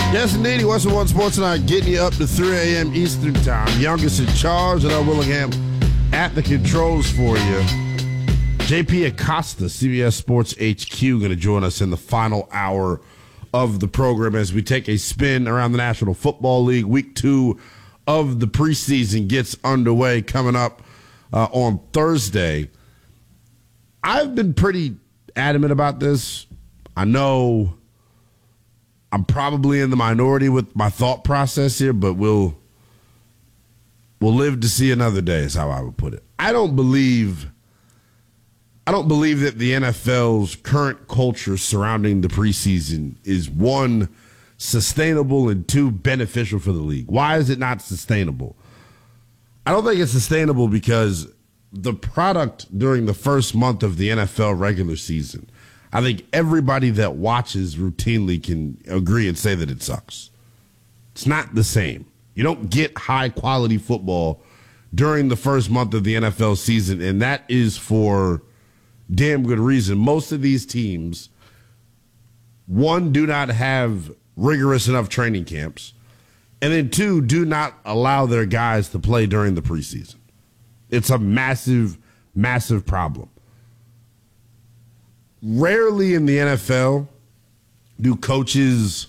Yes, indeed. Western One Sports Tonight, getting you up to 3 a.m. Eastern Time. Youngest in charge, and Willingham at the controls for you. JP Acosta, CBS Sports HQ, going to join us in the final hour of the program as we take a spin around the National Football League. Week 2 of the preseason gets underway coming up on Thursday. I've been pretty adamant about this. I know I'm probably in the minority with my thought process here, but we'll live to see another day is how I would put it. I don't believe that the NFL's current culture surrounding the preseason is, one, sustainable, and two, beneficial for the league. Why is it not sustainable? I don't think it's sustainable because the product during the first month of the NFL regular season, I think everybody that watches routinely can agree and say that it sucks. It's not the same. You don't get high-quality football during the first month of the NFL season, and that is for damn good reason. Most of these teams, one, do not have rigorous enough training camps, and then two, do not allow their guys to play during the preseason. It's a massive, massive problem. Rarely in the NFL do coaches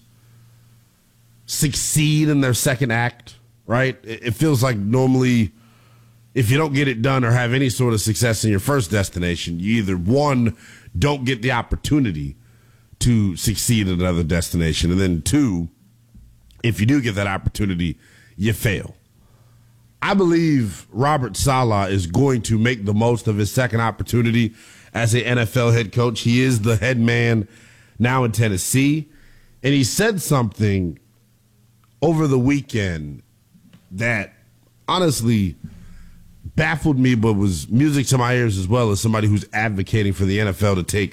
succeed in their second act, right? It feels like normally if you don't get it done or have any sort of success in your first destination, you either, one, don't get the opportunity to succeed at another destination, and then two, if you do get that opportunity, you fail. I believe Robert Saleh is going to make the most of his second opportunity as an NFL head coach. He is the head man now in Tennessee, and he said something over the weekend that honestly baffled me, but was music to my ears as well as somebody who's advocating for the NFL to take